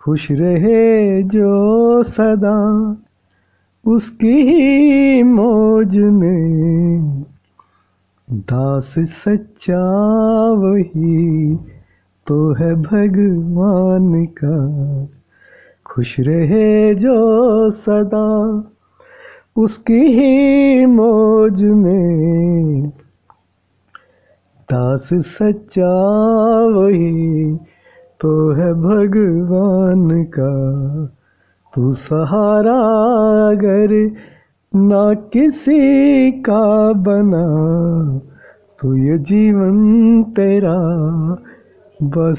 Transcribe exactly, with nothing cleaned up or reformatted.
खुश रहे जो सदा उसकी ही मौज में, दास सच्चा वही तो है भगवान का। खुश रहे जो सदा उसकी ही मौज में, दास सच्चा वही तो है भगवान का। तू सहारा अगर ना किसी का बना, तो ये जीवन तेरा बस